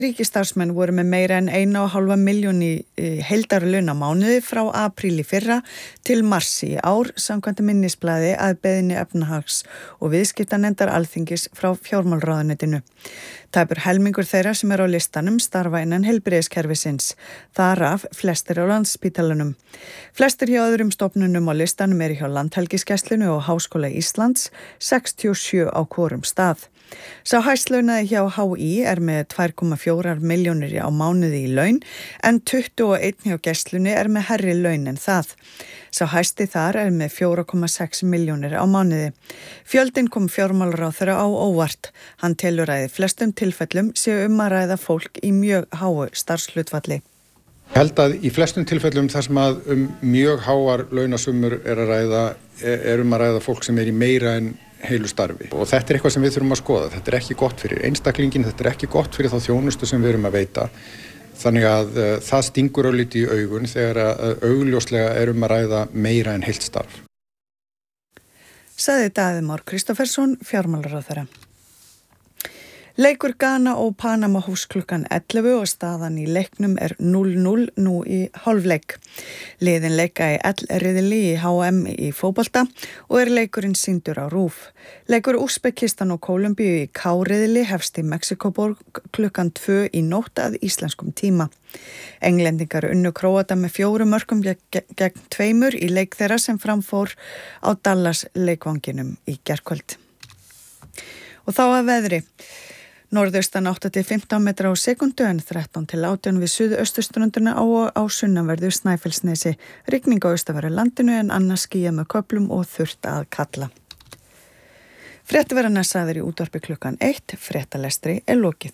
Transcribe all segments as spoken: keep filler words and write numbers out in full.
Ríkisstarfsmenn voru með meira en eina og hálfa milljón í heildarlaun á mánuði frá apríl í fyrra til mars í ár samkvæmt minnisblaði að beiðni efnahags og viðskiptanefndar Alþingis frá fjármálaráðuneytinu. Tæpur helmingur þeirra sem er á listanum starfa innan heilbrigðiskerfisins, þar af flestir á Landspítalanum. Flestir hjá öðrum stofnunum á listanum eru hjá Landhelgisgæslunni og Háskóla Íslands, sextíu og sjö á hvorum stað. Sá hæstlaunaði hjá H I er með tvær komma fjórar milljónir á mánuði í laun en tuttugu og eitt hjá Gæslunni er með hærri laun en það. Sá hæsti þar er með fjóra komma sex milljónir á mánuði. Fjöldinn kom fjármálaráðherra á óvart. Hann telur að í flestum tilfellum séu um að ræða fólk í mjög háu starfshlutfalli. Ég held að í flestum tilfellum þar sem að um mjög háar launasummur er að ræða, er um að ræða fólk sem er í meira en heilu starfi. Og þetta er eitthvað sem við þurfum að skoða. Þetta er ekki gott fyrir einstaklingin, þetta er ekki gott fyrir þá þjónustu sem við erum að veita. Þannig að uh, það stingur örlítið í augun þegar að augljóslega er um að ræða meira en heilt starf. Sagði Daði Már Kristófersson, fjármálaráðherra. Leikur Ghana og Panama hófst klukkan ellefu og staðan í leiknum er núll núll nú í hálfleik. Liðin leika í L-riðli í H M í fótbolta og er leikurinn sýndur á RÚV. Leikur Úsbekistan og Kólumbíu í K-riðli hefst í Mexíkóborg klukkan tvö í nótt að íslenskum tíma. Englendingar unnu Króata með fjórum mörkum gegn tveimur í leik þeirra sem framfór á Dallas leikvanginum í gærkvöld. Og þá að veðri. Norðaustan átta til fimmtán metra á sekundu en þrettán til átján við suðausturströndina á og á sunnanverðu Snæfellsnesi. Rigning á austanverðu landinu en annars skýjað með köflum og þurrt að kalla. Fréttaverðarnar sagðir í útvarpi klukkan eitt, fréttalestri er lokið.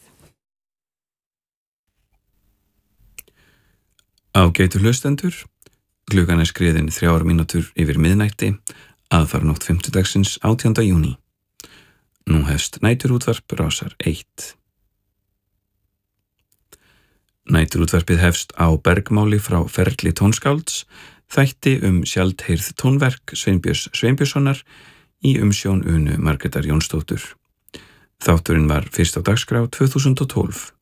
Ágætu hlustendur, klukkan er skriðin þrjár mínútur yfir miðnætti, aðfarnótt fimmtudagsins átjánda júní. Nú hefst næturútvarp Rásar eitt. Næturútvarpið hefst á bergmáli frá ferli tónskálds, þætti um sjaldheyrð tónverk Sveinbjörns Sveinbjörnssonar í umsjón Unu Margrétar Jónsdóttur. Þátturinn var fyrst á dagskrá tvö þúsund og tólf.